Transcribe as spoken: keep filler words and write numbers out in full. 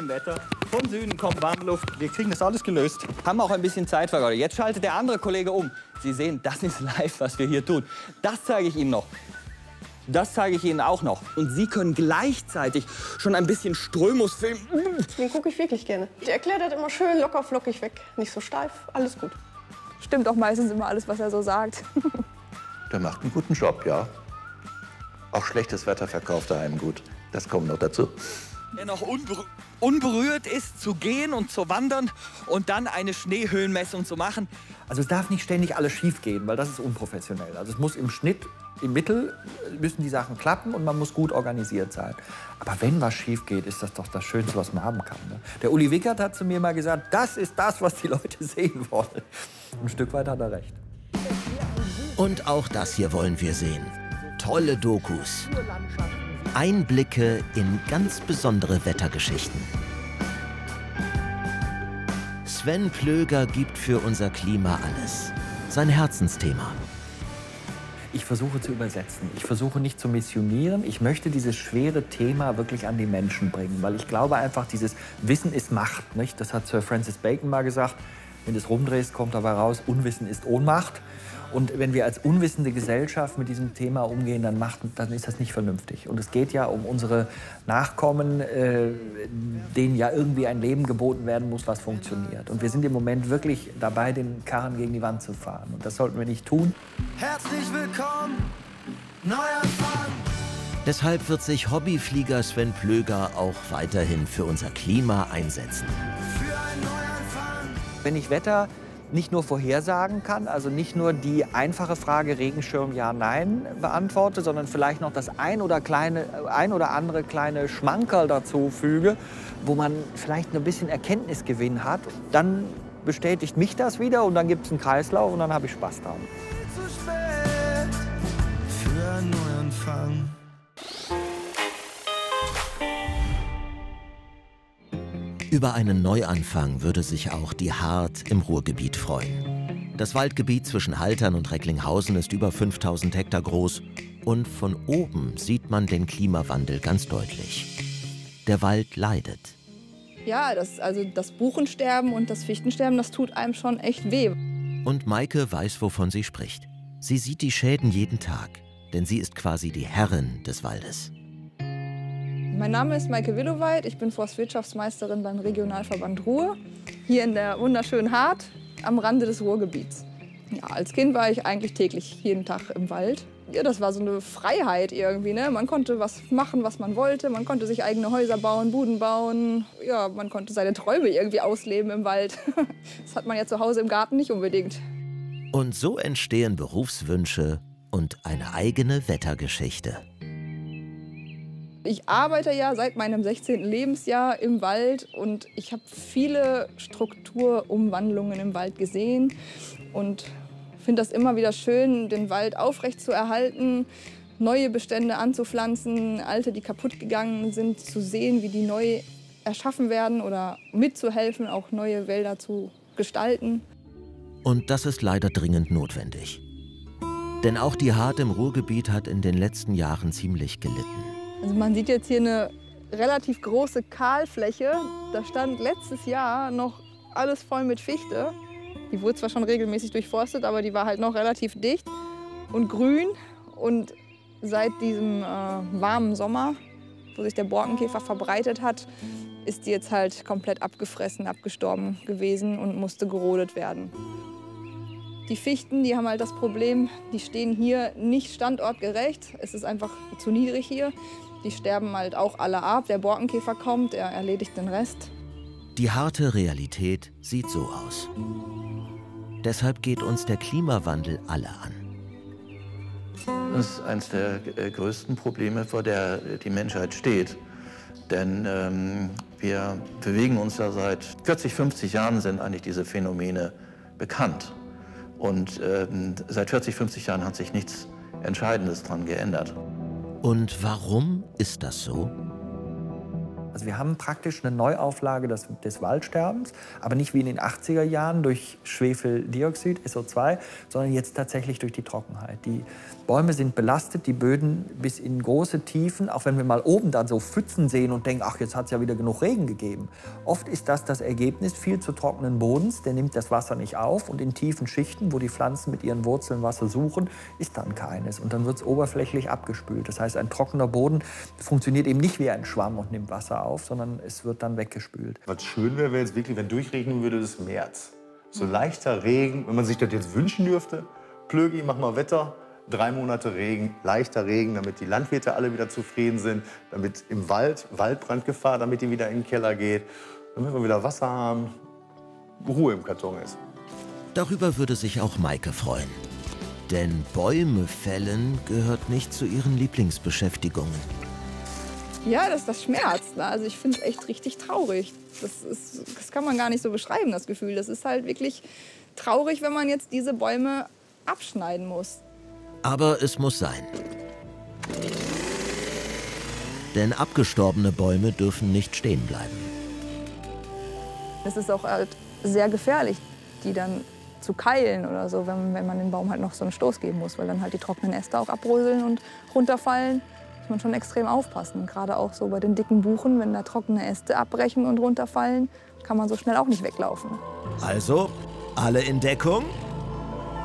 schönem Wetter. Vom Süden kommt warme Luft. Wir kriegen das alles gelöst. Haben auch ein bisschen Zeit vergeudet. Jetzt schaltet der andere Kollege um. Sie sehen, das ist live, was wir hier tun. Das zeige ich Ihnen noch. Das zeige ich Ihnen auch noch. Und Sie können gleichzeitig schon ein bisschen Strömus filmen. Den gucke ich wirklich gerne. Der erklärt das immer schön locker flockig weg. Nicht so steif, alles gut. Stimmt auch meistens immer alles, was er so sagt. Der macht einen guten Job, ja. Auch schlechtes Wetter verkauft er einem gut. Das kommt noch dazu. Der noch unberü unberührt ist, zu gehen und zu wandern und dann eine Schneehöhenmessung zu machen. Also es darf nicht ständig alles schief gehen, weil das ist unprofessionell. Also es muss im Schnitt, im Mittel müssen die Sachen klappen und man muss gut organisiert sein. Aber wenn was schief geht, ist das doch das Schönste, was man haben kann. Ne? Der Uli Wickert hat zu mir mal gesagt, das ist das, was die Leute sehen wollen. Ein Stück weit hat er recht. Und auch das hier wollen wir sehen. Tolle Dokus. Einblicke in ganz besondere Wettergeschichten. Sven Plöger gibt für unser Klima alles. Sein Herzensthema. Ich versuche zu übersetzen. Ich versuche nicht zu missionieren. Ich möchte dieses schwere Thema wirklich an die Menschen bringen. Weil ich glaube einfach, dieses Wissen ist Macht. Nicht? Das hat Sir Francis Bacon mal gesagt. Wenn du es rumdrehst, kommt dabei raus, Unwissen ist Ohnmacht. Und wenn wir als unwissende Gesellschaft mit diesem Thema umgehen, dann, macht, dann ist das nicht vernünftig. Und es geht ja um unsere Nachkommen, äh, denen ja irgendwie ein Leben geboten werden muss, was funktioniert. Und wir sind im Moment wirklich dabei, den Karren gegen die Wand zu fahren. Und das sollten wir nicht tun. Herzlich willkommen, Neuanfang. Deshalb wird sich Hobbyflieger Sven Plöger auch weiterhin für unser Klima einsetzen. Für einen Neuanfang. Wenn ich Wetter nicht nur vorhersagen kann, also nicht nur die einfache Frage Regenschirm ja, nein beantworte, sondern vielleicht noch das ein oder, kleine, ein oder andere kleine Schmankerl dazu füge, wo man vielleicht ein bisschen Erkenntnisgewinn hat, dann bestätigt mich das wieder und dann gibt es einen Kreislauf und dann habe ich Spaß dran. Zu spät für einen Neuanfang. Über einen Neuanfang würde sich auch die Haardt im Ruhrgebiet freuen. Das Waldgebiet zwischen Haltern und Recklinghausen ist über fünftausend Hektar groß und von oben sieht man den Klimawandel ganz deutlich. Der Wald leidet. Ja, das, also das Buchensterben und das Fichtensterben, das tut einem schon echt weh. Und Maike weiß, wovon sie spricht. Sie sieht die Schäden jeden Tag, denn sie ist quasi die Herrin des Waldes. Mein Name ist Maike Willoweit, ich bin Forstwirtschaftsmeisterin beim Regionalverband Ruhr, hier in der wunderschönen Haardt am Rande des Ruhrgebiets. Ja, als Kind war ich eigentlich täglich jeden Tag im Wald. Ja, das war so eine Freiheit irgendwie, ne? Man konnte was machen, was man wollte, man konnte sich eigene Häuser bauen, Buden bauen. Ja, man konnte seine Träume irgendwie ausleben im Wald. Das hat man ja zu Hause im Garten nicht unbedingt. Und so entstehen Berufswünsche und eine eigene Wettergeschichte. Ich arbeite ja seit meinem sechzehnten Lebensjahr im Wald und ich habe viele Strukturumwandlungen im Wald gesehen und finde das immer wieder schön, den Wald aufrecht zu erhalten, neue Bestände anzupflanzen, alte, die kaputt gegangen sind, zu sehen, wie die neu erschaffen werden oder mitzuhelfen, auch neue Wälder zu gestalten. Und das ist leider dringend notwendig. Denn auch die Haardt im Ruhrgebiet hat in den letzten Jahren ziemlich gelitten. Also man sieht jetzt hier eine relativ große Kahlfläche. Da stand letztes Jahr noch alles voll mit Fichte. Die wurde zwar schon regelmäßig durchforstet, aber die war halt noch relativ dicht und grün. Und seit diesem äh, warmen Sommer, wo sich der Borkenkäfer verbreitet hat, ist die jetzt halt komplett abgefressen, abgestorben gewesen und musste gerodet werden. Die Fichten, die haben halt das Problem, die stehen hier nicht standortgerecht. Es ist einfach zu niedrig hier. Die sterben halt auch alle ab. Der Borkenkäfer kommt, er erledigt den Rest. Die harte Realität sieht so aus. Deshalb geht uns der Klimawandel alle an. Das ist eines der äh, größten Probleme, vor der die Menschheit steht. Denn ähm, wir bewegen uns ja seit vierzig, fünfzig Jahren sind eigentlich diese Phänomene bekannt. Und ähm, seit vierzig, fünfzig Jahren hat sich nichts Entscheidendes daran geändert. Und warum ist das so? Also wir haben praktisch eine Neuauflage des, des Waldsterbens, aber nicht wie in den achtziger Jahren durch Schwefeldioxid, S O zwei, sondern jetzt tatsächlich durch die Trockenheit. Die Bäume sind belastet, die Böden bis in große Tiefen, auch wenn wir mal oben dann so Pfützen sehen und denken, ach, jetzt hat es ja wieder genug Regen gegeben. Oft ist das das Ergebnis viel zu trockenen Bodens, der nimmt das Wasser nicht auf und in tiefen Schichten, wo die Pflanzen mit ihren Wurzeln Wasser suchen, ist dann keines und dann wird es oberflächlich abgespült. Das heißt, ein trockener Boden funktioniert eben nicht wie ein Schwamm und nimmt Wasser auf, sondern es wird dann weggespült. Was schön wäre, wäre jetzt wirklich, wenn durchregnen würde, das März. So leichter Regen, wenn man sich das jetzt wünschen dürfte. Plögi, mach mal Wetter. Drei Monate Regen, leichter Regen, damit die Landwirte alle wieder zufrieden sind, damit im Wald, Waldbrandgefahr, damit die wieder in den Keller geht, damit wir wieder Wasser haben, Ruhe im Karton ist. Darüber würde sich auch Maike freuen. Denn Bäume fällen gehört nicht zu ihren Lieblingsbeschäftigungen. Ja, das, das schmerzt. Ne? Also ich finde es echt richtig traurig. Das, ist, das kann man gar nicht so beschreiben, das Gefühl. Das ist halt wirklich traurig, wenn man jetzt diese Bäume abschneiden muss. Aber es muss sein. Denn abgestorbene Bäume dürfen nicht stehen bleiben. Es ist auch halt sehr gefährlich, die dann zu keilen oder so, wenn, wenn man dem Baum halt noch so einen Stoß geben muss, weil dann halt die trockenen Äste auch abröseln und runterfallen. Muss man schon extrem aufpassen. Gerade auch so bei den dicken Buchen, wenn da trockene Äste abbrechen und runterfallen, kann man so schnell auch nicht weglaufen. Also, alle in Deckung?